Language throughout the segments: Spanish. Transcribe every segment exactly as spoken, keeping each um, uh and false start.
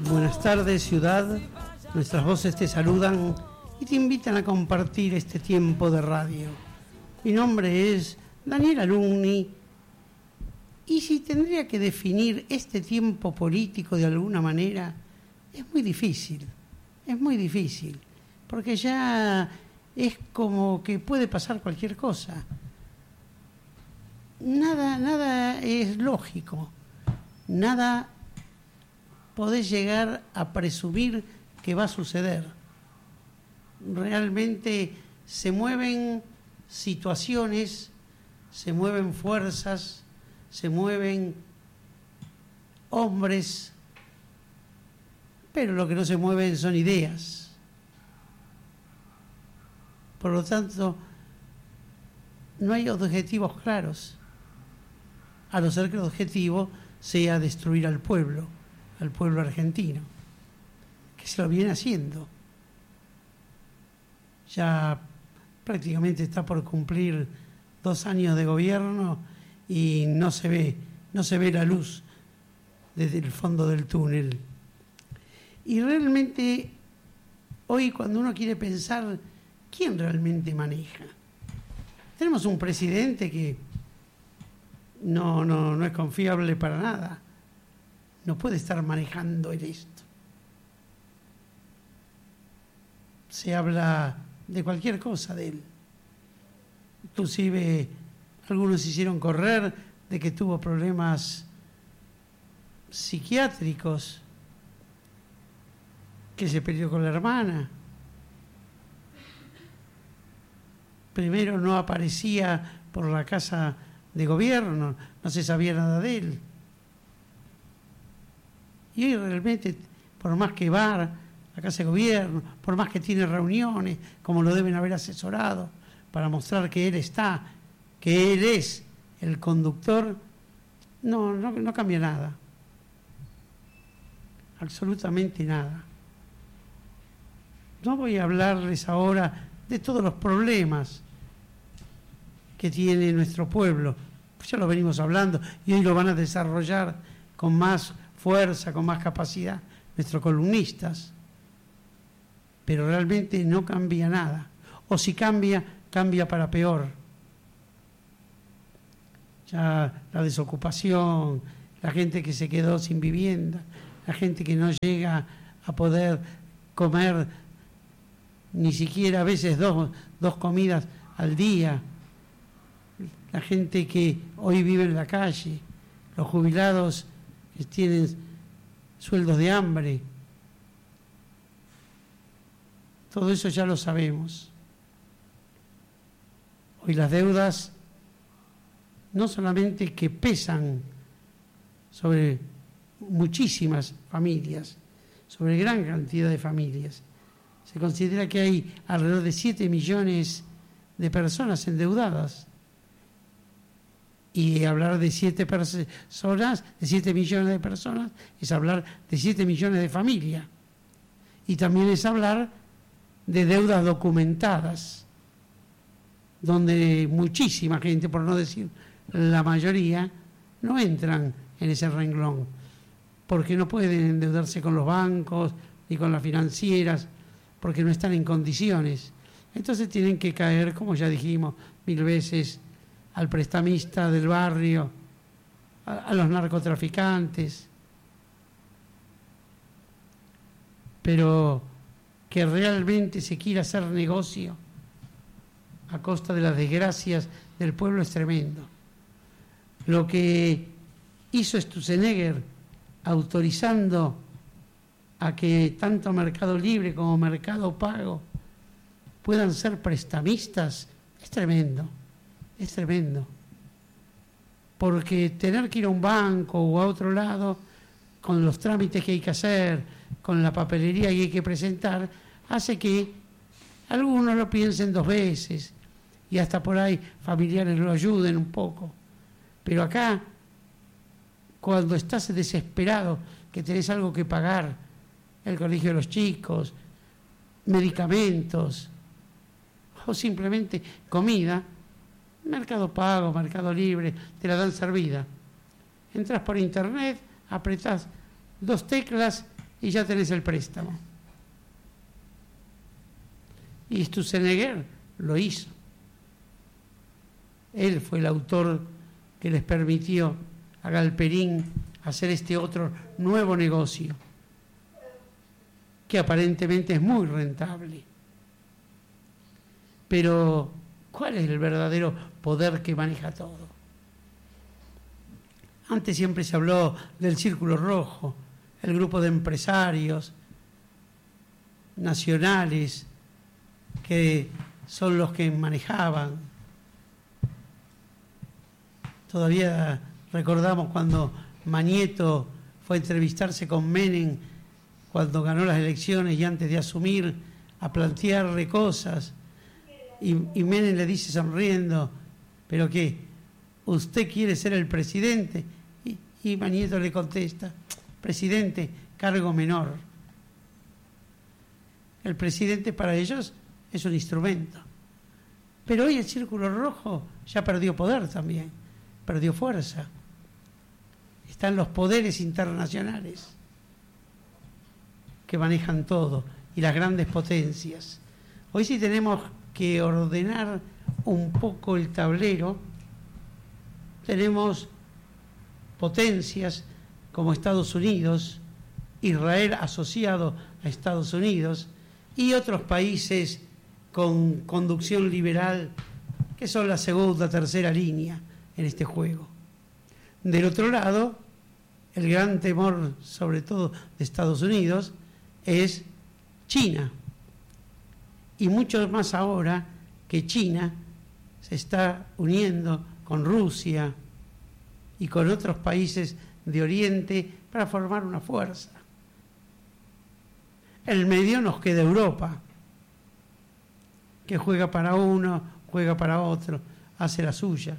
Buenas tardes, ciudad. Nuestras voces te saludan y te invitan a compartir este tiempo de radio. Mi nombre es Daniel Alumni y si tendría que definir este tiempo político de alguna manera, es muy difícil, es muy difícil, porque ya es como que puede pasar cualquier cosa. Nada, nada es lógico, nada podés llegar a presumir que va a suceder. Realmente se mueven situaciones, se mueven fuerzas, se mueven hombres, pero lo que no se mueven son ideas. Por lo tanto, no hay objetivos claros, a no ser que el objetivo sea destruir al pueblo, al pueblo argentino, que se lo viene haciendo. Ya prácticamente está por cumplir dos años de gobierno y no se ve, no se ve la luz desde el fondo del túnel. Y realmente hoy, cuando uno quiere pensar quién realmente maneja, tenemos un presidente que no, no, no es confiable para nada. No puede estar manejando en esto. Se habla de cualquier cosa de él. Inclusive algunos hicieron correr de que tuvo problemas psiquiátricos, que se peleó con la hermana. Primero no aparecía por la casa de gobierno, no se sabía nada de él. Y hoy realmente, por más que va a la casa de gobierno, por más que tiene reuniones, como lo deben haber asesorado, para mostrar que él está, que él es el conductor, no, no, no cambia nada. Absolutamente nada. No voy a hablarles ahora de todos los problemas que tiene nuestro pueblo. Pues ya lo venimos hablando y hoy lo van a desarrollar con más fuerza, con más capacidad nuestros columnistas. Pero realmente no cambia nada. O si cambia, cambia para peor. Ya la desocupación, la gente que se quedó sin vivienda, la gente que no llega a poder comer ni siquiera a veces dos, dos comidas al día, la gente que hoy vive en la calle, los jubilados que tienen sueldos de hambre. Todo eso ya lo sabemos. Hoy las deudas no solamente que pesan sobre muchísimas familias, sobre gran cantidad de familias. Se considera que hay alrededor de siete millones de personas endeudadas. Y hablar de siete personas, de siete millones de personas, es hablar de siete millones de familias. Y también es hablar de deudas documentadas, donde muchísima gente, por no decir la mayoría, no entran en ese renglón, porque no pueden endeudarse con los bancos ni con las financieras, porque no están en condiciones. Entonces tienen que caer, como ya dijimos mil veces, al prestamista del barrio, a, a los narcotraficantes. Pero que realmente se quiera hacer negocio a costa de las desgracias del pueblo es tremendo. Lo que hizo Sturzenegger autorizando a que tanto Mercado Libre como Mercado Pago puedan ser prestamistas es tremendo, es tremendo. Porque tener que ir a un banco o a otro lado, con los trámites que hay que hacer, con la papelería que hay que presentar, hace que algunos lo piensen dos veces y hasta por ahí familiares lo ayuden un poco. Pero acá, cuando estás desesperado, que tenés algo que pagar, el colegio de los chicos, medicamentos o simplemente comida, Mercado Pago, Mercado Libre, te la dan servida. Entras por internet, apretás dos teclas y ya tenés el préstamo. Y Sturzenegger lo hizo. Él fue el autor que les permitió a Galperín hacer este otro nuevo negocio, que aparentemente es muy rentable. Pero, ¿cuál es el verdadero poder que maneja todo? Antes siempre se habló del Círculo Rojo, el grupo de empresarios nacionales que son los que manejaban. Todavía recordamos cuando Mañeto fue a entrevistarse con Menem cuando ganó las elecciones y antes de asumir, a plantearle cosas, y, y Menem le dice sonriendo, ¿pero qué? ¿Usted quiere ser el presidente? Y, y Mañeto le contesta, presidente, cargo menor. El presidente para ellos es un instrumento. Pero hoy el Círculo Rojo ya perdió poder también, perdió fuerza. Están los poderes internacionales que manejan todo y las grandes potencias. Hoy sí tenemos que ordenar un poco el tablero. Tenemos potencias como Estados Unidos, Israel asociado a Estados Unidos y otros países con conducción liberal que son la segunda, tercera línea en este juego. Del otro lado, el gran temor, sobre todo de Estados Unidos, es China. Y mucho más ahora que China se está uniendo con Rusia y con otros países de Oriente para formar una fuerza. En el medio nos queda Europa, que juega para uno, juega para otro, hace la suya.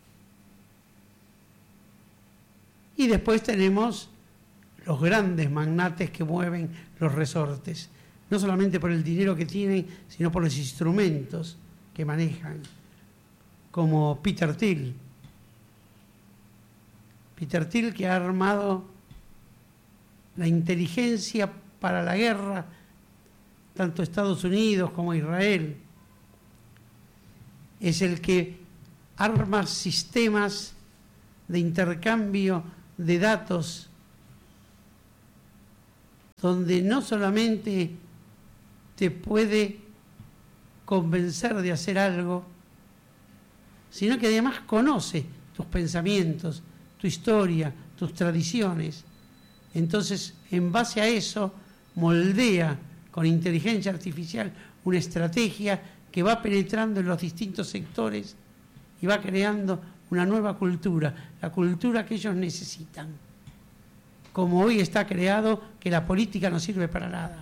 Y después tenemos los grandes magnates que mueven los resortes, no solamente por el dinero que tienen, sino por los instrumentos que manejan, como Peter Thiel. Peter Thiel, que ha armado la inteligencia para la guerra, tanto Estados Unidos como Israel. Es el que arma sistemas de intercambio de datos donde no solamente te puede convencer de hacer algo, sino que además conoce tus pensamientos, tu historia, tus tradiciones. Entonces, en base a eso, moldea con inteligencia artificial una estrategia que va penetrando en los distintos sectores y va creando una nueva cultura, la cultura que ellos necesitan. Como hoy está creado que la política no sirve para nada.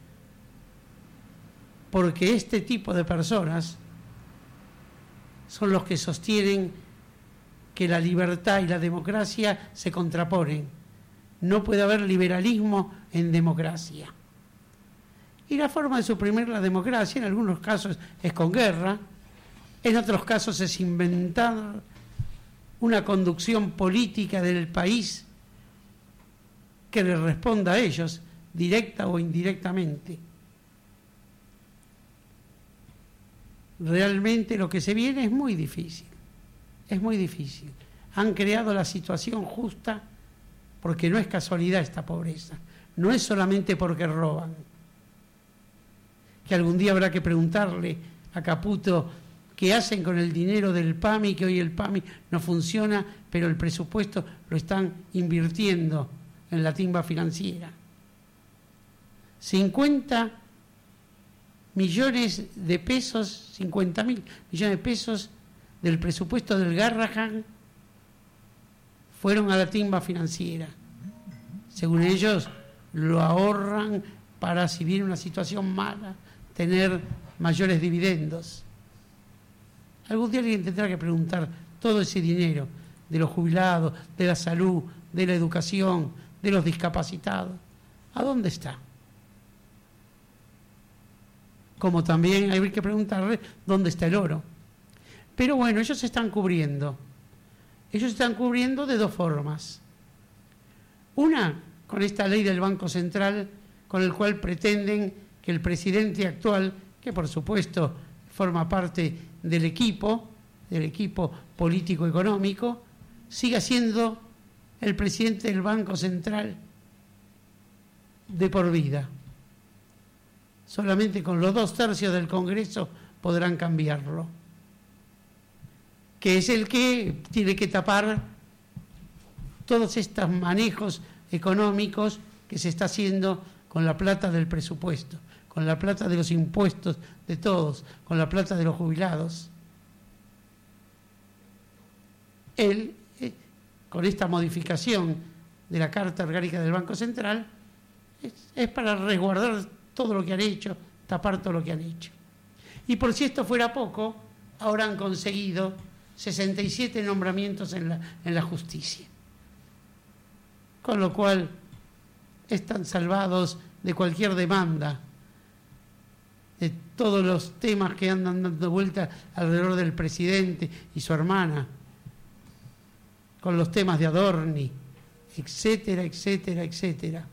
Porque este tipo de personas son los que sostienen que la libertad y la democracia se contraponen. No puede haber liberalismo en democracia. Y la forma de suprimir la democracia en algunos casos es con guerra, en otros casos es inventar una conducción política del país que les responda a ellos, directa o indirectamente. Realmente lo que se viene es muy difícil, es muy difícil. Han creado la situación justa porque no es casualidad esta pobreza, no es solamente porque roban. Que algún día habrá que preguntarle a Caputo qué hacen con el dinero del PAMI, que hoy el PAMI no funciona, pero el presupuesto lo están invirtiendo en la timba financiera. cincuenta millones de pesos, cincuenta mil millones de pesos del presupuesto del Garrahan fueron a la timba financiera. Según ellos, lo ahorran para, si viene una situación mala, tener mayores dividendos. Algún día alguien tendrá que preguntar todo ese dinero de los jubilados, de la salud, de la educación, de los discapacitados. ¿A dónde está? Como también hay que preguntarle dónde está el oro. Pero bueno, ellos se están cubriendo. Ellos se están cubriendo de dos formas. Una, con esta ley del Banco Central, con el cual pretenden que el presidente actual, que por supuesto forma parte del equipo, del equipo político-económico, siga siendo el presidente del Banco Central de por vida. Solamente con los dos tercios del Congreso podrán cambiarlo, que es el que tiene que tapar todos estos manejos económicos que se está haciendo con la plata del presupuesto, con la plata de los impuestos de todos, con la plata de los jubilados. Él, eh, con esta modificación de la Carta Orgánica del Banco Central, es, es para resguardar todo lo que han hecho, tapar todo lo que han hecho. Y por si esto fuera poco, ahora han conseguido sesenta y siete nombramientos en la, en la justicia. Con lo cual están salvados de cualquier demanda, de todos los temas que andan dando vuelta alrededor del presidente y su hermana, con los temas de Adorni, etcétera, etcétera, etcétera.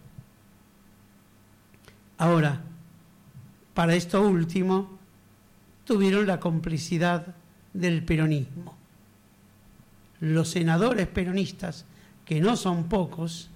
Ahora, para esto último, tuvieron la complicidad del peronismo. Los senadores peronistas, que no son pocos,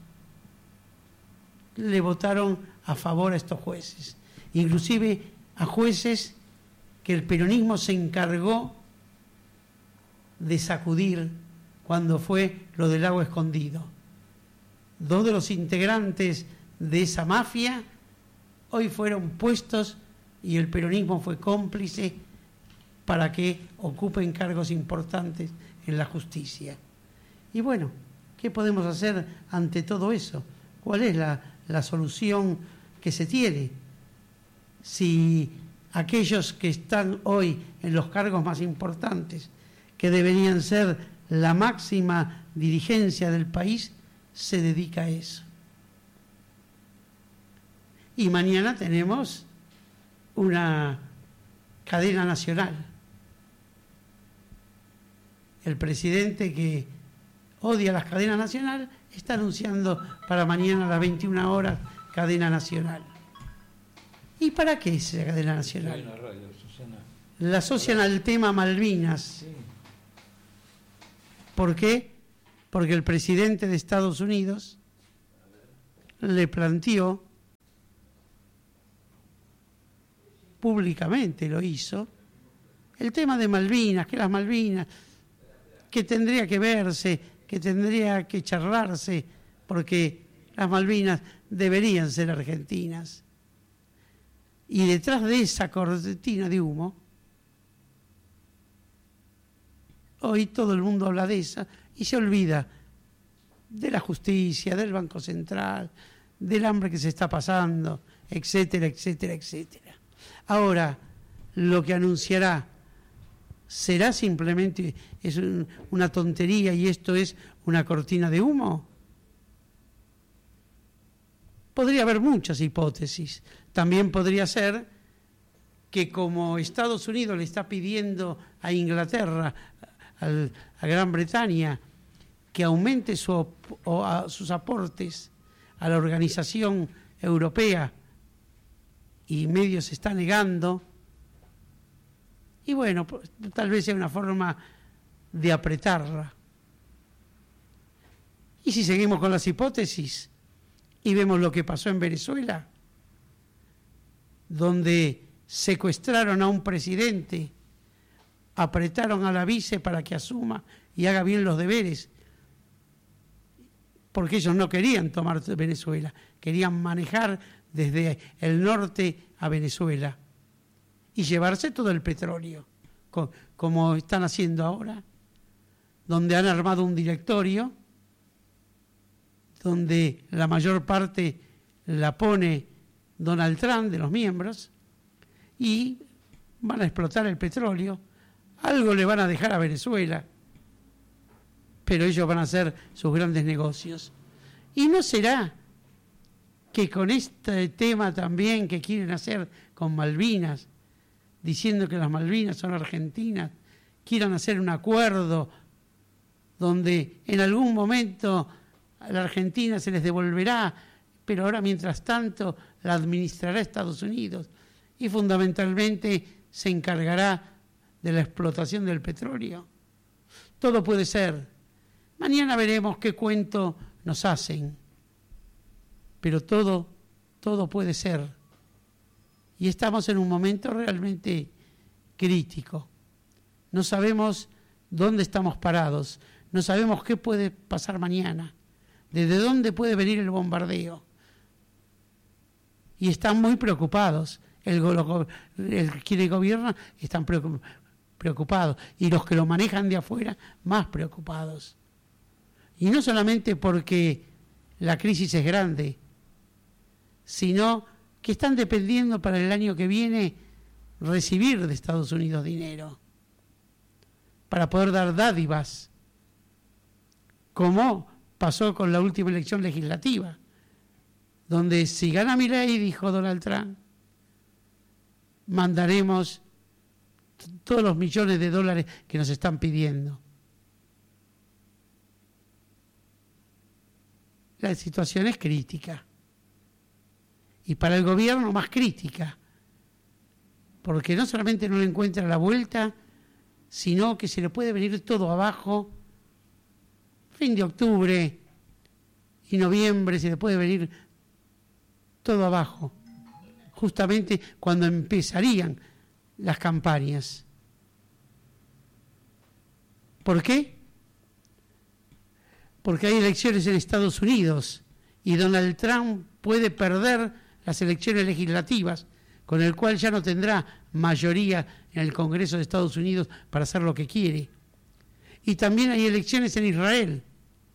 le votaron a favor a estos jueces, inclusive a jueces que el peronismo se encargó de sacudir cuando fue lo del Lago Escondido. Dos de los integrantes de esa mafia hoy fueron puestos y el peronismo fue cómplice para que ocupen cargos importantes en la justicia. Y bueno, ¿qué podemos hacer ante todo eso? ¿Cuál es la, la solución que se tiene? Si aquellos que están hoy en los cargos más importantes, que deberían ser la máxima dirigencia del país, se dedica a eso. Y mañana tenemos una cadena nacional. El presidente, que odia las cadenas nacionales, está anunciando para mañana a las veintiuna horas cadena nacional. ¿Y para qué es esa cadena nacional? Hay una radio, Susana. La asocian al tema Malvinas. Sí. ¿Por qué? Porque el presidente de Estados Unidos le planteó, públicamente lo hizo, el tema de Malvinas, que las Malvinas, que tendría que verse, que tendría que charlarse, porque las Malvinas deberían ser argentinas. Y detrás de esa cortina de humo, hoy todo el mundo habla de esa y se olvida de la justicia, del Banco Central, del hambre que se está pasando, etcétera, etcétera, etcétera. Ahora, lo que anunciará será simplemente es un, una tontería y esto es una cortina de humo. Podría haber muchas hipótesis. También podría ser que, como Estados Unidos le está pidiendo a Inglaterra, al, a Gran Bretaña, que aumente su, o a, sus aportes a la organización europea, y medio se está negando, y bueno, tal vez sea una forma de apretarla. Y si seguimos con las hipótesis y vemos lo que pasó en Venezuela, donde secuestraron a un presidente, apretaron a la vice para que asuma y haga bien los deberes, porque ellos no querían tomar Venezuela, querían manejar desde el norte a Venezuela y llevarse todo el petróleo, como están haciendo ahora, donde han armado un directorio, donde la mayor parte la pone Donald Trump, de los miembros, y van a explotar el petróleo. Algo le van a dejar a Venezuela, pero ellos van a hacer sus grandes negocios. ¿Y no será que con este tema también que quieren hacer con Malvinas, diciendo que las Malvinas son argentinas, quieran hacer un acuerdo donde en algún momento a la Argentina se les devolverá pero ahora mientras tanto la administrará Estados Unidos y fundamentalmente se encargará de la explotación del petróleo. Todo puede ser. Mañana veremos qué cuento nos hacen, pero todo, todo puede ser. Y estamos en un momento realmente crítico. No sabemos dónde estamos parados, no sabemos qué puede pasar mañana, desde dónde puede venir el bombardeo. Y están muy preocupados. El, el, quienes gobiernan están preocupados, y los que lo manejan de afuera más preocupados. Y no solamente porque la crisis es grande, sino que están dependiendo para el año que viene recibir de Estados Unidos dinero para poder dar dádivas, como pasó con la última elección legislativa, donde si gana Milei, dijo Donald Trump, mandaremos todos los millones de dólares que nos están pidiendo. La situación es crítica. Y para el gobierno más crítica. Porque no solamente no le encuentra la vuelta, sino que se le puede venir todo abajo. Fin de octubre y noviembre se le puede venir todo abajo. Justamente cuando empezarían las campañas. ¿Por qué? Porque hay elecciones en Estados Unidos y Donald Trump puede perder las elecciones legislativas, con el cual ya no tendrá mayoría en el Congreso de Estados Unidos para hacer lo que quiere. Y también hay elecciones en Israel.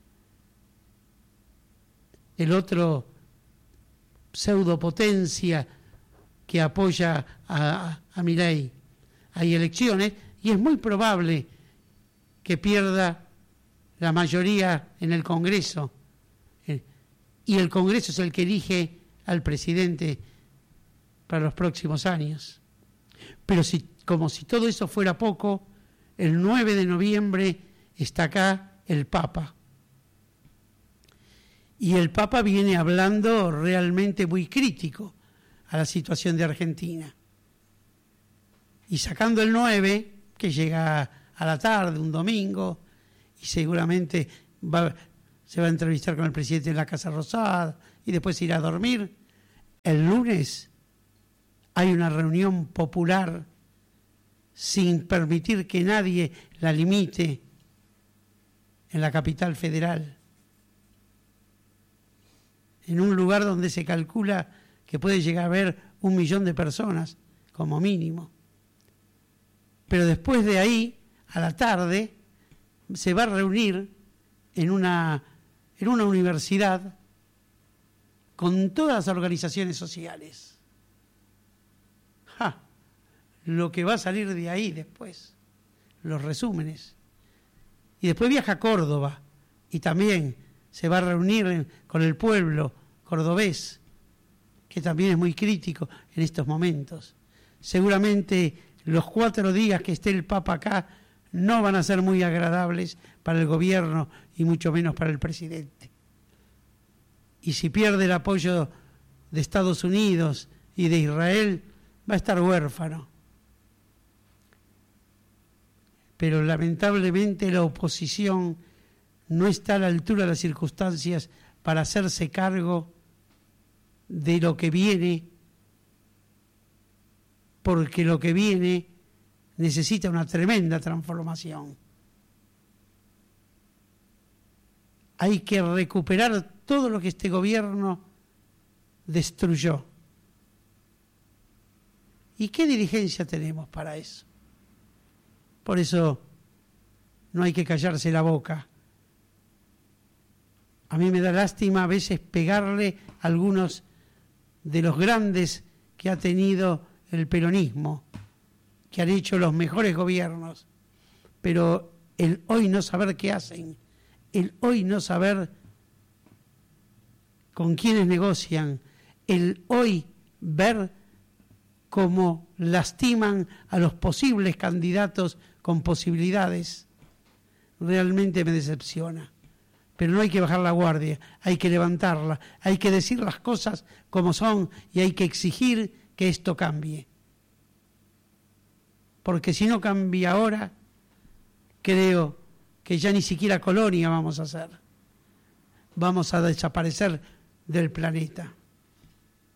El otro pseudopotencia que apoya a, a, a Milei. Hay elecciones y es muy probable que pierda la mayoría en el Congreso. Y el Congreso es el que elige al presidente para los próximos años. Pero si, como si todo eso fuera poco, el nueve de noviembre está acá el Papa. Y el Papa viene hablando realmente muy crítico a la situación de Argentina. Y sacando el nueve, que llega a la tarde, un domingo, y seguramente va, se va a entrevistar con el presidente de la Casa Rosada y después irá a dormir. El lunes hay una reunión popular sin permitir que nadie la limite en la capital federal, en un lugar donde se calcula que puede llegar a haber un millón de personas como mínimo. Pero después de ahí, a la tarde, se va a reunir en una, en una universidad con todas las organizaciones sociales. ¡Ja! Lo que va a salir de ahí después, los resúmenes. Y después viaja a Córdoba y también se va a reunir en, con el pueblo cordobés, que también es muy crítico en estos momentos. Seguramente los cuatro días que esté el Papa acá no van a ser muy agradables para el gobierno y mucho menos para el presidente. Y si pierde el apoyo de Estados Unidos y de Israel, va a estar huérfano. Pero lamentablemente la oposición no está a la altura de las circunstancias para hacerse cargo de lo que viene, porque lo que viene necesita una tremenda transformación. Hay que recuperar todo lo que este gobierno destruyó. ¿Y qué dirigencia tenemos para eso? Por eso no hay que callarse la boca. A mí me da lástima a veces pegarle a algunos de los grandes que ha tenido el peronismo, que han hecho los mejores gobiernos, pero el hoy no saber qué hacen, el hoy no saber con quiénes negocian, el hoy ver cómo lastiman a los posibles candidatos con posibilidades, realmente me decepciona. pero no hay que bajar la guardia, hay que levantarla, hay que decir las cosas como son y hay que exigir que esto cambie. Porque si no cambia ahora, creo que ya ni siquiera colonia vamos a hacer. Vamos a desaparecer del planeta.